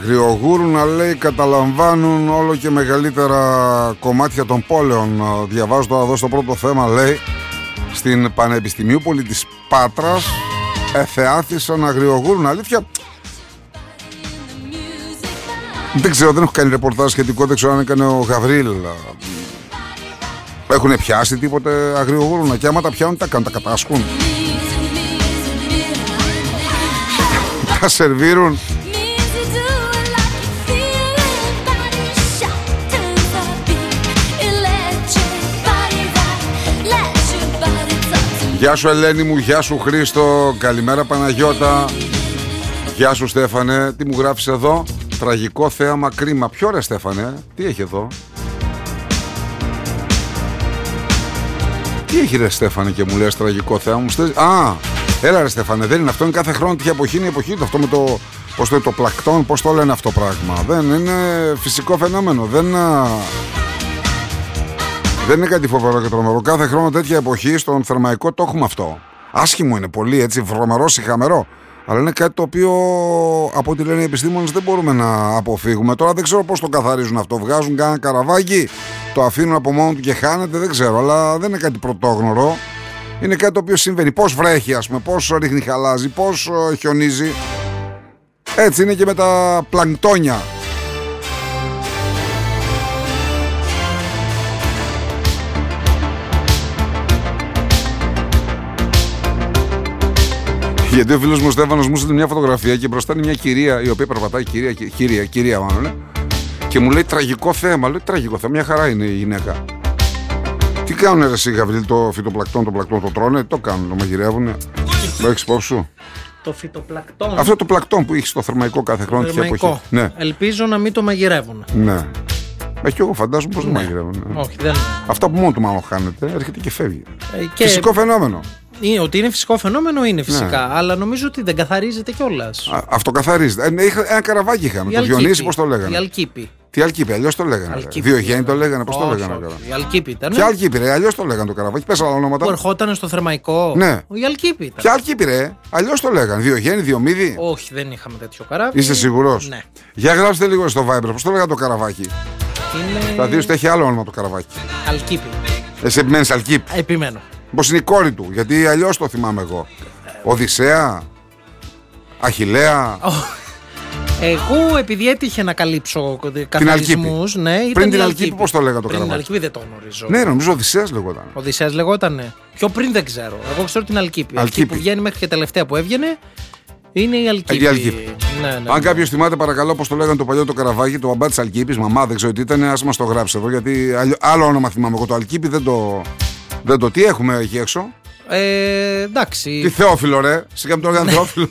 Αγριογούρουνα, λέει, καταλαμβάνουν όλο και μεγαλύτερα κομμάτια των πόλεων. Διαβάζω τώρα εδώ στο πρώτο θέμα, λέει, στην Πανεπιστημιούπολη της Πάτρας εθεάθησαν αγριογούρουνα. Αλήθεια, δεν ξέρω, δεν έχω κάνει ρεπορτάζ σχετικό, δεν ξέρω αν έκανε ο Γαβρίλ. Έχουνε πιάσει τίποτε αγριογούρουνα? Και άμα τα πιάνουν, τα κάνουν, τα κατάσκουν, τα σερβίρουν? Γεια σου Ελένη μου, γεια σου Χρήστο, καλημέρα Παναγιώτα, γεια σου Στέφανε. Τι μου γράφεις εδώ? Τραγικό θέαμα, κρίμα. Ποιο ρε Στέφανε, τι έχει εδώ? Τι έχει ρε Στέφανε και μου λες τραγικό θέαμα? Α, έλα ρε Στέφανε, δεν είναι αυτό, είναι κάθε χρόνο τέτοια εποχή, είναι η εποχή του, αυτό με το, πώς το, το πλακτόν, πώς το λένε αυτό πράγμα? Δεν είναι φυσικό φαινόμενο, δεν είναι κάτι φοβερό και τρομερό. Κάθε χρόνο τέτοια εποχή στον Θερμαϊκό το έχουμε αυτό. Άσχημο είναι πολύ, έτσι, βρωμερό, σιχαμερό. Αλλά είναι κάτι το οποίο, από ό,τι λένε οι επιστήμονες, δεν μπορούμε να αποφύγουμε. Τώρα δεν ξέρω πώς το καθαρίζουν αυτό. Βγάζουν κάνα καραβάκι, το αφήνουν από μόνο του και χάνεται, δεν ξέρω. Αλλά δεν είναι κάτι πρωτόγνωρο. Είναι κάτι το οποίο συμβαίνει. Πώς βρέχει, ας πούμε, πώς ρίχνει χαλάζι, πώς χιονίζει. Έτσι είναι και με τα πλανκτόνια. Γιατί ο φίλος μου ο Στέφανος μου στείλει μια φωτογραφία και μπροστά είναι μια κυρία η οποία περπατάει, κυρία μάλλον, και μου λέει τραγικό θέμα. Λέει τραγικό θέμα, μια χαρά είναι η γυναίκα. Τι κάνουνε ρε εσύ Γαβρίλ, το φυτοπλακτόν, το πλακτόν το τρώνε, το κάνουν, το μαγειρεύουνε? Το έχεις υπόψη σου? Το φυτοπλακτόν. Αυτό το πλακτόν που έχει στο Θερμαϊκό κάθε χρόνο τέτοια εποχή. Ναι. Ελπίζω να μην το μαγειρεύουν. Ναι. Και εγώ φαντάζομαι πως δεν μαγειρεύουν. Όχι, δεν. Αυτά που μόνο του μάλλον χάνεται, έρχεται και φεύγει. Φυσικό φαινόμενο. Ότι είναι φυσικό φαινόμενο είναι φυσικά, ναι. Αλλά νομίζω ότι δεν καθαρίζεται κιόλας. Αυτό καθαρίζεται. Ένα καραβάκι είχαμε. Το Διονύση, πώς το λέγανε? Η Αλκίπη. Τι Αλκίπη, αλλιώς το λέγανε. Διογέννη το λέγανε, πώς το λέγανε? Η Αλκίπη ήταν. Ποια Αλκίπη, ρε, αλλιώς το λέγανε το καραβάκι. Πες άλλα ονόματα. Που ερχόταν στο Θερμαϊκό. Ναι. Η Αλκίπη ήταν. Ποια Αλκίπη, ρε, αλλιώς το λέγανε. Διογέννη, Διομήδη. Όχι, δεν είχαμε τέτοιο καράβι. Είστε σίγουρος? Ναι. Για γράψτε λίγο στο Viber, πώς το λέγανε το καραβάκι? Δηλαδή έχει άλλο όνομα το καραβάκι. Αλκίπη. Εσύ επιμένεις Αλκίπη? Επιμένω. Πως είναι η κόρη του, γιατί αλλιώς το θυμάμαι εγώ. Οδυσσέα, Αχιλλέα. Εγώ επειδή έτυχε να καλύψω καθαρισμούς, ναι, πριν την Αλκίπη, πώς το λέγα το καραβάκι? Την Αλκίπη δεν το γνωρίζω. Ναι, νομίζω Οδυσσέας λεγόταν. Οδυσσέας λεγότανε. Πιο πριν δεν ξέρω. Εγώ ξέρω την Αλκίπη. Αυτή που βγαίνει μέχρι και τελευταία που έβγαινε είναι η Αλκίπη. Ναι. Αν κάποιος θυμάται, παρακαλώ, πώς το λέγανε το παλιό το καραβάκι, το μπαμπά της Αλκίπης, μαμά, δεν ξέρω τι ήταν, ας μας το γράψει εδώ, γιατί άλλο όνομα θυμάμαι εγώ. Το Αλκίπη δεν το. Τι έχουμε εκεί έξω? Εντάξει. Τι Θεόφιλο, ρε. Σιγά μου το λέγανε Θεόφιλο.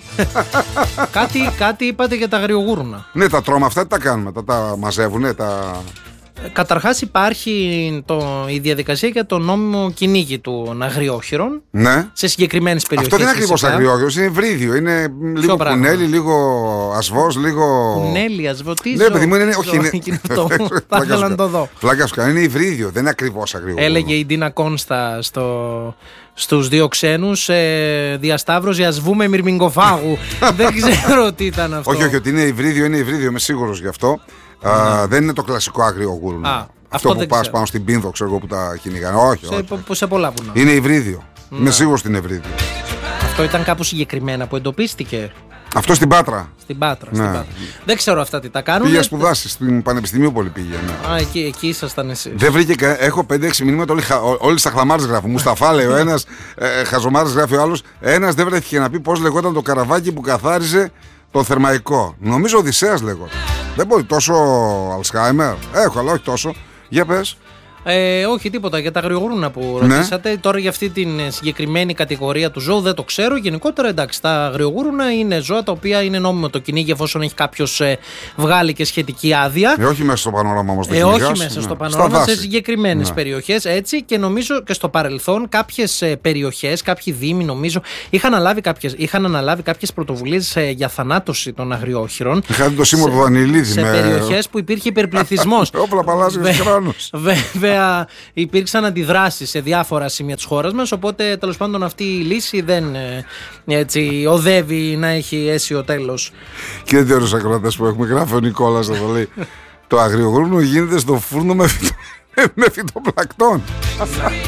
Κάτι είπατε για τα αγριογούρουνα. Ναι, τα τρώμε αυτά, τι τα κάνουμε? Τα μαζεύουνε, Καταρχάς υπάρχει η διαδικασία για το νόμιμο κυνήγι των αγριόχειρων, ναι, σε συγκεκριμένες περιοχές. Αυτό δεν είναι ακριβώς αγριόχειρος, είναι βρύδιο. Είναι λίγο κουνέλι, λίγο ασβός, λίγο. Κουνέλι, ασβό, τι ναι, παιδί μου, είναι. Όχι, είναι. Θα ήθελα να το δω. Πλάκα σου κάνει, είναι υβρίδιο, δεν είναι ακριβώς αγριόχειρο. Έλεγε η Ντίνα Κόνστα στους δύο ξένους, διασταύρωση ασβούμε μυρμηγκοφάγου. Δεν ξέρω τι ήταν αυτό. Όχι, ότι είναι υβρίδιο, είμαι σίγουρος γι' αυτό. Δεν είναι το κλασικό αγριογούρνο. Αυτό που πας πάνω στην Πίνδο, ξέρω εγώ, που τα κυνηγάνε. Όχι. Σε πολλά βουνά. Είναι υβρίδιο. Είμαι σίγουρος ότι είναι υβρίδιο. Αυτό ήταν κάπου συγκεκριμένα που εντοπίστηκε? Αυτό στην Πάτρα. Στην Πάτρα. Δεν ξέρω αυτά τι τα κάνουν. Πήγε σπουδάσει στην Πανεπιστημιούπολη πήγαινε. Εκεί ήσασταν εσείς. Δεν βρήκε. Έχω 5-6 μηνύματα. Όλοι στα χλαμάρες γράφουν. Μουσταφά λέει ο ένας, Χαζομάρες γράφει ο άλλος. Ένας δεν βρέθηκε να πει πώς λεγόταν το καραβάκι που καθάριζε το Θερμαϊκό. Νομίζω Οδυσσέας λέγονταν. Δεν μπορεί τόσο Αλσχάιμερ. Έχω, αλλά όχι τόσο. Για πες. Όχι τίποτα για τα αγριογούρουνα που ρωτήσατε. Τώρα για αυτή την συγκεκριμένη κατηγορία του ζώου δεν το ξέρω. Γενικότερα εντάξει, τα αγριογούρουνα είναι ζώα τα οποία είναι νόμιμο το κυνήγι εφόσον έχει κάποιος βγάλει και σχετική άδεια. Όχι μέσα στο πανόραμα όμως το κυνηγάς. Όχι μέσα στο πανόραμα, σε συγκεκριμένες περιοχές. Έτσι, και νομίζω και στο παρελθόν κάποιες περιοχές, κάποιοι δήμοι νομίζω είχαν αναλάβει κάποιες πρωτοβουλίες για θανάτωση των αγριόχειρων. Είχατε το Σίμω του Δανειλίδη σε περιοχές που υπήρχε υπερπληθυσμός. Όπλα, παλάζιος, κράνος. βέβαια υπήρξαν αντιδράσεις σε διάφορα σημεία της χώρας μας, οπότε τέλος πάντων αυτή η λύση δεν έτσι οδεύει να έχει αίσιο τέλος. Και δύο ώρες ακροατές που έχουμε, γράφει ο Νικόλας εδώ, λέει, το αγριογρούνο γίνεται στο φούρνο με φυτοπλακτών.